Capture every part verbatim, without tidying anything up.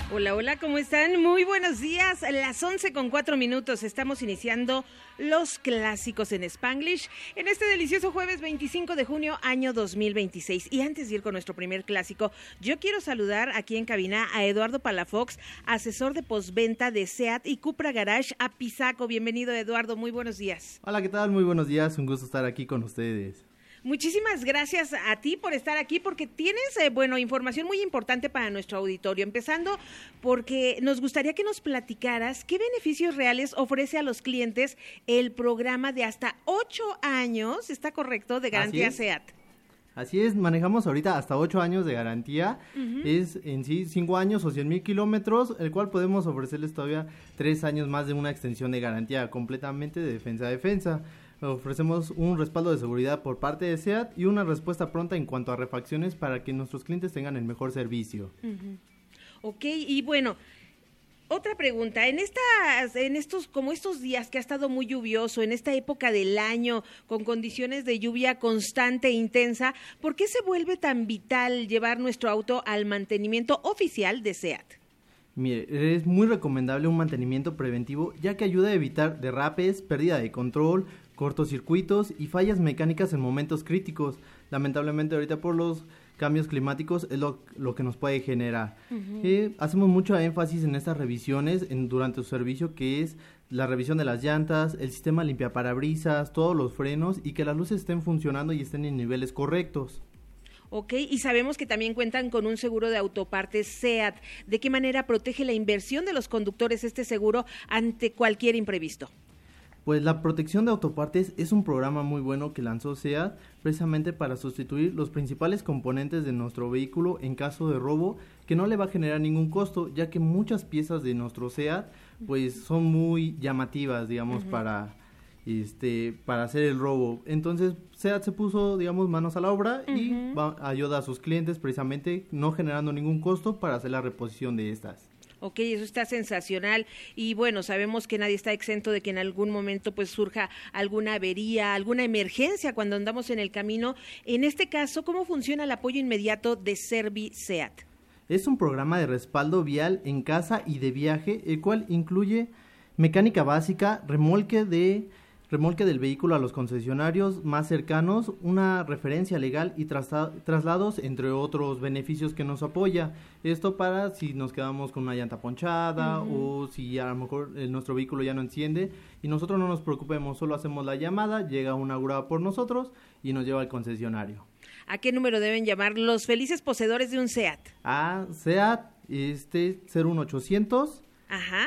Hola, hola, ¿cómo están? Muy buenos días, las once con cuatro minutos, estamos iniciando los clásicos en Spanglish en este delicioso jueves veinticinco de junio, año dos mil veintiséis. Y antes de ir con nuestro primer clásico, yo quiero saludar aquí en cabina a Eduardo Palafox, asesor de postventa de SEAT y Cupra Garage Apizaco. Bienvenido, Eduardo, muy buenos días. Hola, ¿qué tal? Muy buenos días, un gusto estar aquí con ustedes. Muchísimas gracias a ti por estar aquí, porque tienes, eh, bueno, información muy importante para nuestro auditorio, empezando porque nos gustaría que nos platicaras qué beneficios reales ofrece a los clientes el programa de hasta ocho años, ¿está correcto?, de garantía Así es. SEAT. Así es, manejamos ahorita hasta ocho años de garantía, uh-huh. Es en sí cinco años o cien mil kilómetros, el cual podemos ofrecerles todavía tres años más de una extensión de garantía completamente de defensa a defensa. Ofrecemos un respaldo de seguridad por parte de SEAT y una respuesta pronta en cuanto a refacciones para que nuestros clientes tengan el mejor servicio. Uh-huh. Ok, y bueno, otra pregunta, en estas, en estos, como estos días que ha estado muy lluvioso, en esta época del año, con condiciones de lluvia constante e intensa, ¿por qué se vuelve tan vital llevar nuestro auto al mantenimiento oficial de SEAT? Mire, es muy recomendable un mantenimiento preventivo, ya que ayuda a evitar derrapes, pérdida de control, cortocircuitos y fallas mecánicas en momentos críticos. Lamentablemente ahorita por los cambios climáticos es lo, lo que nos puede generar. Uh-huh. Eh, hacemos mucho énfasis en estas revisiones en, durante su servicio, que es la revisión de las llantas, el sistema limpiaparabrisas, todos los frenos y que las luces estén funcionando y estén en niveles correctos. Ok, y sabemos que también cuentan con un seguro de autopartes SEAT. ¿De qué manera protege la inversión de los conductores este seguro ante cualquier imprevisto? Pues la protección de autopartes es un programa muy bueno que lanzó SEAT precisamente para sustituir los principales componentes de nuestro vehículo en caso de robo, que no le va a generar ningún costo, ya que muchas piezas de nuestro SEAT pues son muy llamativas, digamos, uh-huh. para este para hacer el robo. Entonces SEAT se puso, digamos, manos a la obra uh-huh. y va, ayuda a sus clientes precisamente no generando ningún costo para hacer la reposición de estas. Ok, eso está sensacional y bueno, sabemos que nadie está exento de que en algún momento pues surja alguna avería, alguna emergencia cuando andamos en el camino. En este caso, ¿cómo funciona el apoyo inmediato de Servi SEAT? Es un programa de respaldo vial en casa y de viaje, el cual incluye mecánica básica, remolque de remolque del vehículo a los concesionarios más cercanos, una referencia legal y trasla- traslados, entre otros beneficios que nos apoya. Esto para si nos quedamos con una llanta ponchada uh-huh. o si a lo mejor el, nuestro vehículo ya no enciende y nosotros no nos preocupemos, solo hacemos la llamada, llega una grúa por nosotros y nos lleva al concesionario. ¿A qué número deben llamar los felices poseedores de un SEAT? A SEAT, este, cero uno ochocientos. Ajá.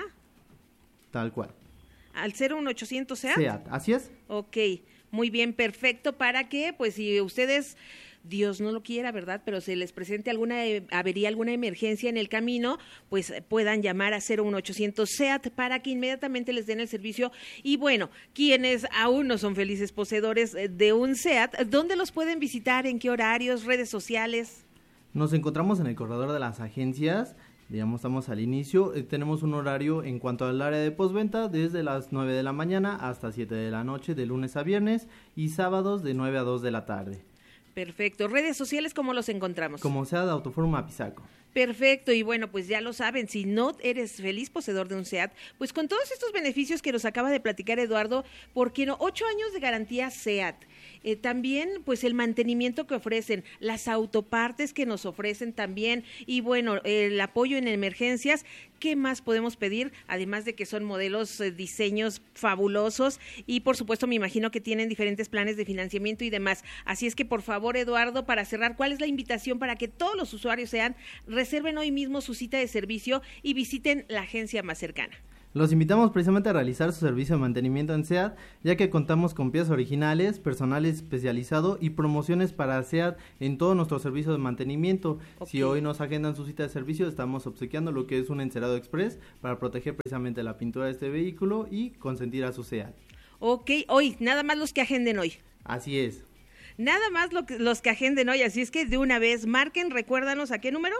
Tal cual. ¿Al cero uno ochocientos SEAT? SEAT, así es. Ok, muy bien, perfecto, para que, pues, si ustedes, Dios no lo quiera, ¿verdad?, pero se les presente alguna avería, alguna emergencia en el camino, pues puedan llamar a cero uno ochocientos SEAT para que inmediatamente les den el servicio. Y bueno, quienes aún no son felices poseedores de un SEAT, ¿dónde los pueden visitar? ¿En qué horarios? ¿Redes sociales? Nos encontramos en el corredor de las agencias. Digamos, estamos al inicio, eh, tenemos un horario en cuanto al área de postventa desde las nueve de la mañana hasta siete de la noche, de lunes a viernes, y sábados de nueve a dos de la tarde. Perfecto. ¿Redes sociales cómo los encontramos? Como SEAT Autoforum Apizaco. Perfecto, y bueno, pues ya lo saben, si no eres feliz poseedor de un SEAT, pues con todos estos beneficios que nos acaba de platicar Eduardo, ¿por qué no? Ocho años de garantía SEAT, eh, también pues el mantenimiento que ofrecen, las autopartes que nos ofrecen también, y bueno, el apoyo en emergencias. ¿Qué más podemos pedir? Además de que son modelos, eh, diseños fabulosos y por supuesto me imagino que tienen diferentes planes de financiamiento y demás. Así es que por favor, Eduardo, para cerrar, ¿cuál es la invitación para que todos los usuarios sean, reserven hoy mismo su cita de servicio y visiten la agencia más cercana? Los invitamos precisamente a realizar su servicio de mantenimiento en SEAT, ya que contamos con piezas originales, personal especializado y promociones para SEAT en todo nuestro servicio de mantenimiento. Okay. Si hoy nos agendan su cita de servicio, estamos obsequiando lo que es un encerado express para proteger precisamente la pintura de este vehículo y consentir a su SEAT. Ok, hoy, nada más los que agenden hoy. Así es. Nada más lo que, los que agenden hoy, así es que de una vez marquen, recuérdanos a qué número.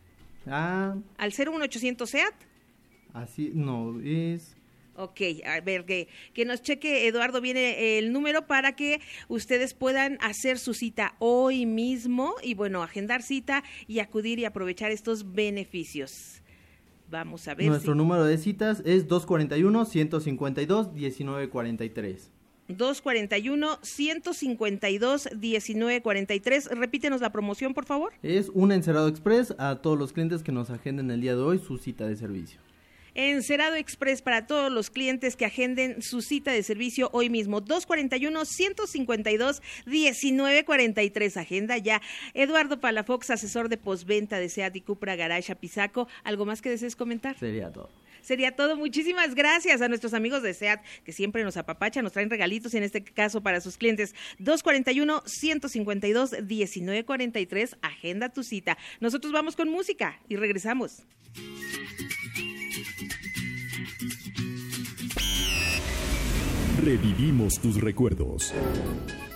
Ah. Al cero uno ochocientos SEAT. Así, no, es... Ok, a ver, que, que nos cheque, Eduardo, viene el número para que ustedes puedan hacer su cita hoy mismo y, bueno, agendar cita y acudir y aprovechar estos beneficios. Vamos a ver. Nuestro si... número de citas es dos cuarenta y uno, ciento cincuenta y dos, diecinueve cuarenta y tres. dos cuarenta y uno, ciento cincuenta y dos, diecinueve cuarenta y tres. Repítenos la promoción, por favor. Es un Encerado Express a todos los clientes que nos agenden el día de hoy su cita de servicio. Encerado Express para todos los clientes que agenden su cita de servicio hoy mismo. dos cuarenta y uno, ciento cincuenta y dos, diecinueve cuarenta y tres. Agenda ya. Eduardo Palafox, asesor de postventa de SEAT y Cupra Garage Apizaco. ¿Algo más que desees comentar? Sería todo. Sería todo. Muchísimas gracias a nuestros amigos de SEAT que siempre nos apapachan, nos traen regalitos, en este caso para sus clientes. dos cuarenta y uno, ciento cincuenta y dos, diecinueve cuarenta y tres. Agenda tu cita. Nosotros vamos con música y regresamos. Revivimos tus recuerdos.